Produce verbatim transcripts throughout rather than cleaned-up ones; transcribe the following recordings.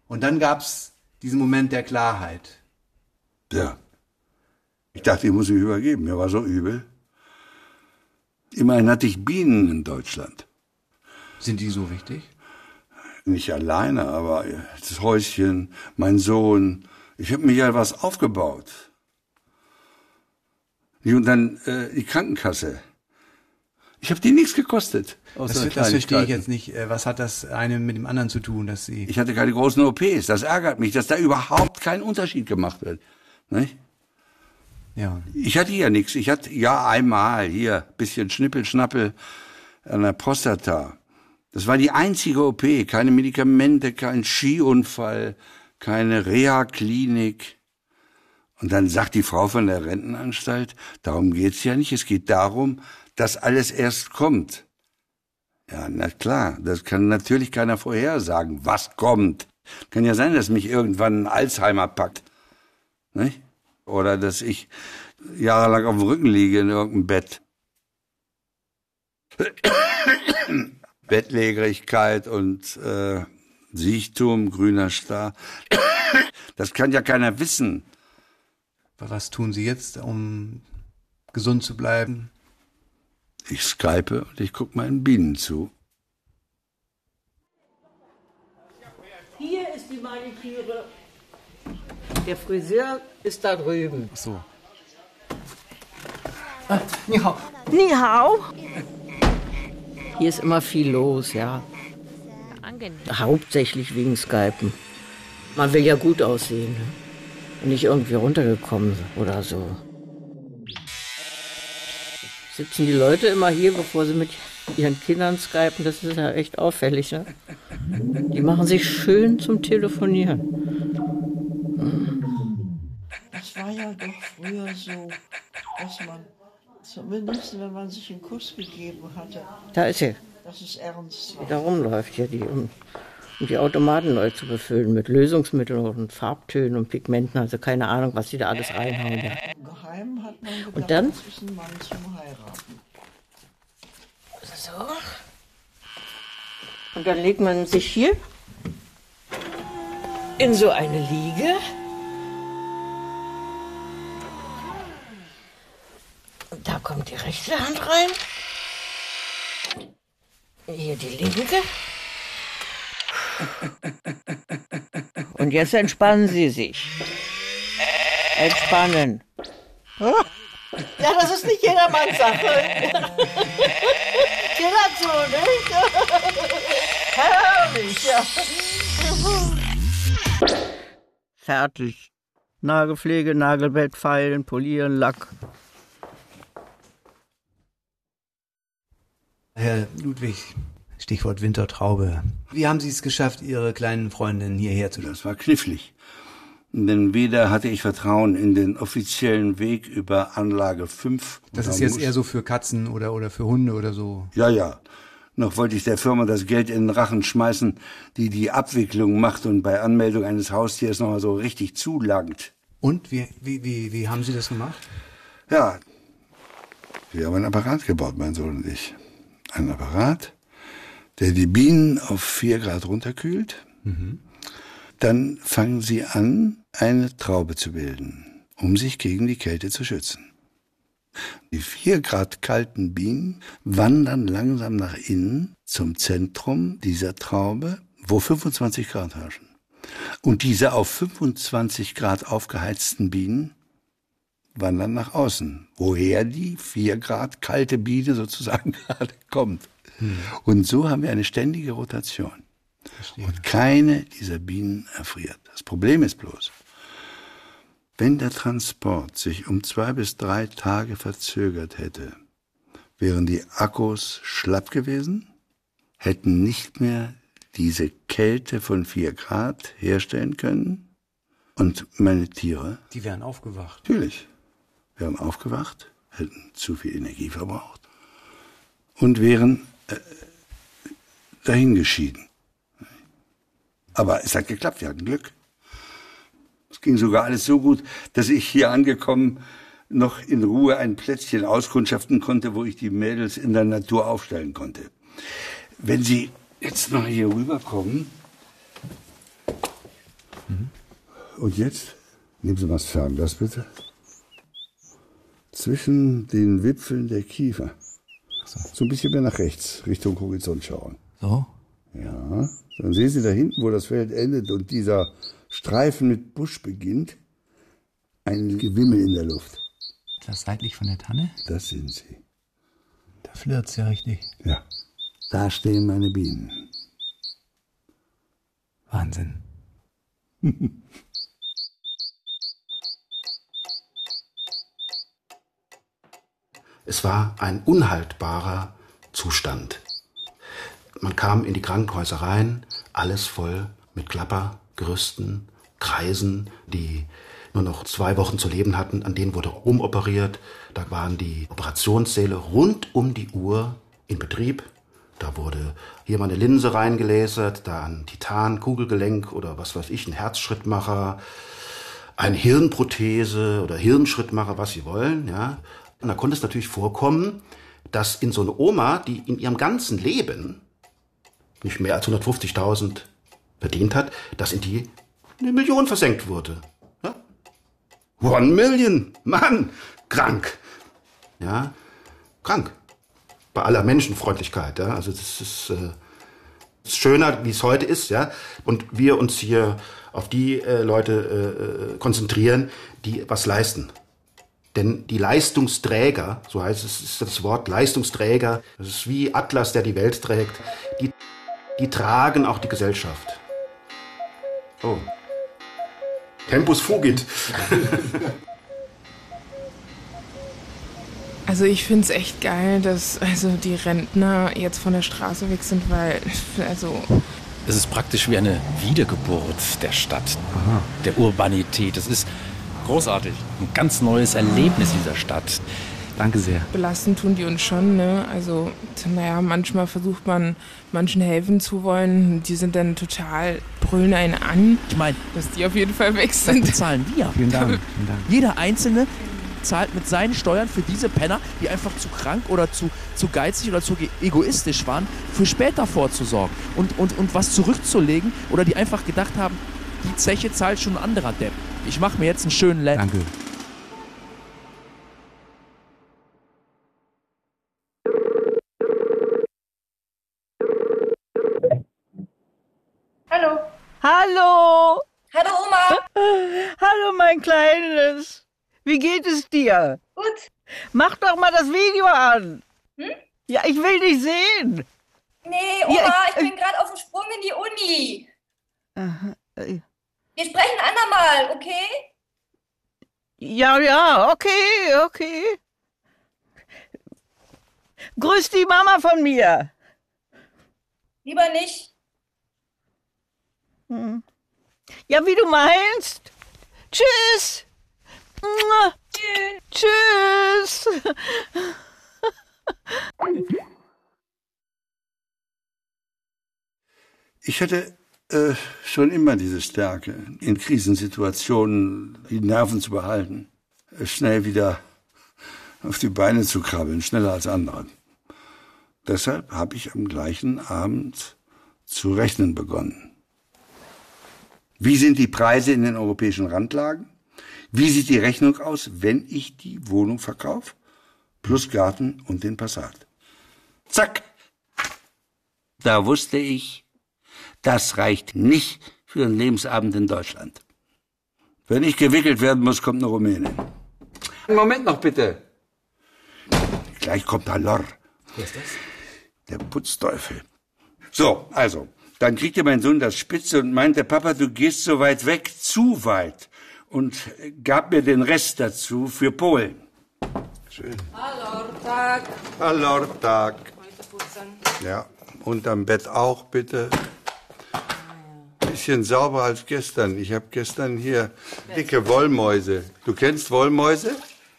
Und dann gab's diesen Moment der Klarheit. Ja. Ich dachte, ich muss mich übergeben. Mir war so übel. Immerhin hatte ich Bienen in Deutschland. Sind die so wichtig? Nicht alleine, aber das Häuschen, mein Sohn. Ich habe mir ja was aufgebaut. Und dann äh, die Krankenkasse. Ich habe die nichts gekostet. Das, das verstehe ich jetzt nicht. Was hat das eine mit dem anderen zu tun, dass Sie... Ich hatte keine großen O Ps. Das ärgert mich, dass da überhaupt kein Unterschied gemacht wird. Nicht? Ja. Ich hatte ja nichts. Ich hatte ja einmal hier bisschen Schnippelschnappel an der Prostata. Das war die einzige O P. Keine Medikamente, kein Skiunfall, keine Reha-Klinik. Und dann sagt die Frau von der Rentenanstalt, darum geht's ja nicht. Es geht darum, dass alles erst kommt. Ja, na klar, das kann natürlich keiner vorhersagen, was kommt. Kann ja sein, dass mich irgendwann ein Alzheimer packt. Nicht? Oder dass ich jahrelang auf dem Rücken liege in irgendeinem Bett. Bettlägerigkeit und äh, Siechtum, grüner Star. Das kann ja keiner wissen. Was tun Sie jetzt, um gesund zu bleiben? Ich skype und ich gucke meinen Bienen zu. Hier ist die Maniküre. Der Friseur ist da drüben. Ach so. Ah, ni hao. Ni hao. Hier ist immer viel los, ja. Angenehm. Hauptsächlich wegen Skypen. Man will ja gut aussehen, ne? Und nicht irgendwie runtergekommen oder so. Sitzen die Leute immer hier, bevor sie mit ihren Kindern skypen? Das ist ja echt auffällig, ne? Die machen sich schön zum Telefonieren. Das war ja doch früher so, dass man, zumindest wenn man sich einen Kuss gegeben hatte, Da ist sie, dass es ernst die war. da rumläuft hier, die, um, um die Automaten neu zu befüllen mit Lösungsmitteln und Farbtönen und Pigmenten. Also keine Ahnung, was die da alles reinhauen. Ja. Im Geheimen hat man gedacht, Und dann? das ist ein Mann zum Heiraten. So. Und dann legt man sich hier in so eine Liege. Und da kommt die rechte Hand rein. Hier die linke. Und jetzt entspannen Sie sich. Entspannen. Ja, das ist nicht jedermanns Sache. Jeder so, nicht? Herrlich, ja. Fertig. Nagelpflege, Nagelbett, feilen, polieren, Lack. Herr Ludwig, Stichwort Wintertraube. Wie haben Sie es geschafft, Ihre kleinen Freundinnen hierher zu lassen? Das war knifflig. Denn weder hatte ich Vertrauen in den offiziellen Weg über Anlage fünf. Das ist jetzt eher so für Katzen oder, oder für Hunde oder so. Ja, ja. Noch wollte ich der Firma das Geld in den Rachen schmeißen, die die Abwicklung macht und bei Anmeldung eines Haustiers nochmal so richtig zulangt. Und wie, wie, wie, wie haben Sie das gemacht? Ja, wir haben einen Apparat gebaut, mein Sohn und ich. Ein Apparat, der die Bienen auf vier Grad runterkühlt. Mhm. Dann fangen sie an, eine Traube zu bilden, um sich gegen die Kälte zu schützen. Die vier Grad kalten Bienen wandern langsam nach innen zum Zentrum dieser Traube, wo fünfundzwanzig Grad herrschen. Und diese auf fünfundzwanzig Grad aufgeheizten Bienen wandern nach außen, woher die vier Grad kalte Biene sozusagen gerade kommt. Hm. Und so haben wir eine ständige Rotation. Verstehe. Und keine dieser Bienen erfriert. Das Problem ist bloß, wenn der Transport sich um zwei bis drei Tage verzögert hätte, wären die Akkus schlapp gewesen, hätten nicht mehr diese Kälte von vier Grad herstellen können und meine Tiere... Die wären aufgewacht. Natürlich. Wären aufgewacht, hätten zu viel Energie verbraucht und wären äh, dahingeschieden. Aber es hat geklappt, wir hatten Glück. Es ging sogar alles so gut, dass ich hier angekommen noch in Ruhe ein Plätzchen auskundschaften konnte, wo ich die Mädels in der Natur aufstellen konnte. Wenn Sie jetzt noch hier rüberkommen, Und jetzt nehmen Sie mal das Fernglas bitte. Zwischen den Wipfeln der Kiefer. So. so ein bisschen mehr nach rechts, Richtung Horizont schauen. So? Ja. Dann sehen Sie da hinten, wo das Feld endet und dieser Streifen mit Busch beginnt, ein Gewimmel in der Luft. Ist das seitlich von der Tanne? Das sind sie. Da flirt's ja richtig. Ja. Da stehen meine Bienen. Wahnsinn. Es war ein unhaltbarer Zustand. Man kam in die Krankenhäuser rein, alles voll mit Klappergerüsten, Kreisen, die nur noch zwei Wochen zu leben hatten, an denen wurde rumoperiert. Da waren die Operationssäle rund um die Uhr in Betrieb. Da wurde hier mal eine Linse reingelasert, da ein Titan, Kugelgelenk oder was weiß ich, ein Herzschrittmacher, eine Hirnprothese oder Hirnschrittmacher, was Sie wollen, ja. Und da konnte es natürlich vorkommen, dass in so eine Oma, die in ihrem ganzen Leben nicht mehr als hundertfünfzigtausend verdient hat, dass in die eine Million versenkt wurde. Ja? One Million, Mann, krank. Ja, krank. Bei aller Menschenfreundlichkeit, ja. Also das ist, äh, ist schöner, wie es heute ist, ja. Und wir uns hier auf die äh, Leute äh, konzentrieren, die was leisten. Denn die Leistungsträger, so heißt es, ist das Wort Leistungsträger, das ist wie Atlas, der die Welt trägt, die, die tragen auch die Gesellschaft. Oh. Tempus fugit. Also ich finde es echt geil, dass also die Rentner jetzt von der Straße weg sind, weil also es ist praktisch wie eine Wiedergeburt der Stadt, Aha. der Urbanität. Es ist großartig, ein ganz neues Erlebnis dieser Stadt. Danke sehr. Belasten tun die uns schon, ne? Also naja, manchmal versucht man manchen helfen zu wollen, die sind dann total, brüllen einen an. Ich meine, dass die auf jeden Fall weg sind. Das bezahlen wir. Vielen Dank. Vielen Dank. Jeder Einzelne zahlt mit seinen Steuern für diese Penner, die einfach zu krank oder zu, zu geizig oder zu egoistisch waren, für später vorzusorgen und, und, und was zurückzulegen oder die einfach gedacht haben, die Zeche zahlt schon ein anderer Depp. Ich mache mir jetzt einen schönen Lab. Danke. Hallo. Hallo. Hallo Oma. Hallo mein Kleines. Wie geht es dir? Gut. Mach doch mal das Video an. Hm? Ja, ich will dich sehen. Nee, Oma, ja, ich, ich bin gerade auf dem Sprung in die Uni. Aha. Wir sprechen ein andermal, okay? Ja, ja, okay, okay. Grüß die Mama von mir. Lieber nicht. Hm. Ja, wie du meinst. Tschüss. Tschüss. Tschüss. Ich hatte äh, schon immer diese Stärke, in Krisensituationen die Nerven zu behalten, äh, schnell wieder auf die Beine zu krabbeln, schneller als andere. Deshalb habe ich am gleichen Abend zu rechnen begonnen. Wie sind die Preise in den europäischen Randlagen? Wie sieht die Rechnung aus, wenn ich die Wohnung verkaufe? Plus Garten und den Passat. Zack! Da wusste ich, das reicht nicht für einen Lebensabend in Deutschland. Wenn ich gewickelt werden muss, kommt eine Rumänin. Moment noch bitte. Gleich kommt Alor. Wer ist das? Der Putzteufel. So, also, dann kriegte mein Sohn das Spitze und meinte, Papa, du gehst so weit weg, zu weit. Und gab mir den Rest dazu für Polen. Schön. Hallo, Tag. Hallo, Tag. Heute putzen. Ja, unterm Bett auch, bitte. Bisschen sauber als gestern. Ich habe gestern hier dicke Wollmäuse. Du kennst Wollmäuse?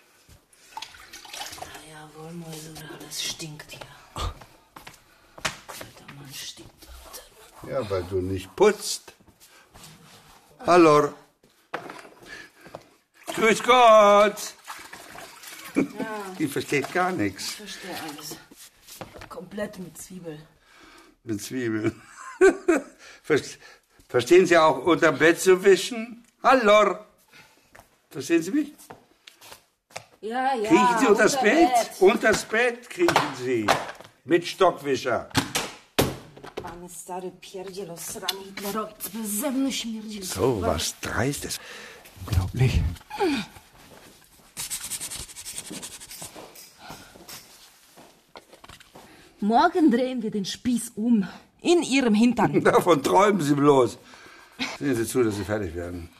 Ja, Wollmäuse, das stinkt hier. Alter Mann, stinkt. Ja, weil du nicht putzt. Hallo. Grüß Gott. Ja. Die versteht gar nichts. Ich verstehe alles. Komplett mit Zwiebel. Mit Zwiebeln. Verstehen Sie auch, unter Bett zu wischen? Hallo. Verstehen Sie mich? Ja, ja. Kriechen Sie unter das unter Bett. Bett. Unter das Bett kriechen Sie. Mit Stockwischer. Panie stary pierdzielo, srany Hitlerowiec, bez ze mną śmierdzi. So was Dreistes. Unglaublich. Morgen drehen wir den Spieß um. In Ihrem Hintern. Davon träumen Sie bloß. Sehen Sie zu, dass Sie fertig werden.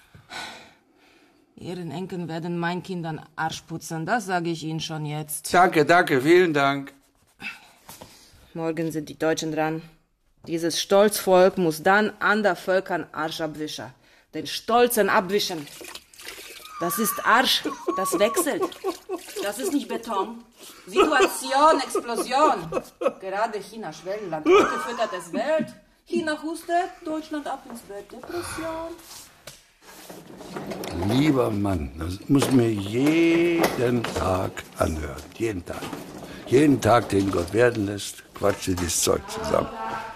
Ihren Enkeln werden meinen Kindern Arsch putzen, das sage ich Ihnen schon jetzt. Danke, danke, vielen Dank. Morgen sind die Deutschen dran. Dieses Stolzvolk muss dann anderen Völkern Arsch abwischen. Den Stolzen abwischen. Das ist Arsch, das wechselt. Das ist nicht Beton. Situation, Explosion. Gerade China, Schwellenland, gefüttertes Welt. China hustet, Deutschland ab ins Bett. Depression. Lieber Mann, das muss mir jeden Tag anhören. Jeden Tag. Jeden Tag, den Gott werden lässt, quatscht ihr dieses Zeug zusammen.